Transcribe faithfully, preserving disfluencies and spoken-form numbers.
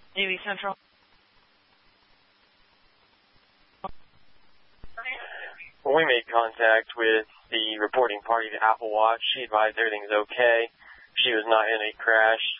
Navy Central. When we made contact with the reporting party, the Apple Watch, she advised everything's okay. She was not in a crash.